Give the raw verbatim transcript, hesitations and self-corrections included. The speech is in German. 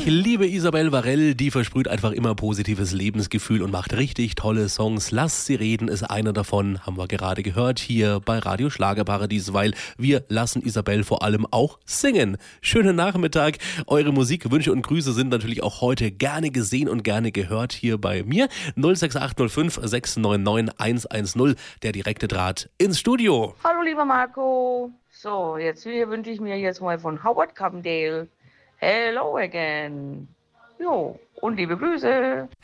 Ich liebe Isabel Varell, die versprüht einfach immer positives Lebensgefühl und macht richtig tolle Songs. Lass sie reden ist einer davon, haben wir gerade gehört hier bei Radio Schlagerparadies, weil wir lassen Isabel vor allem auch singen. Schönen Nachmittag, eure Musikwünsche und Grüße sind natürlich auch heute gerne gesehen und gerne gehört hier bei mir. null sechs acht null fünf sechs neun neun eins eins null, der direkte Draht ins Studio. Hallo lieber Marco, so jetzt hier wünsche ich mir jetzt mal von Howard Carpendale Hello again. Jo, und liebe Grüße.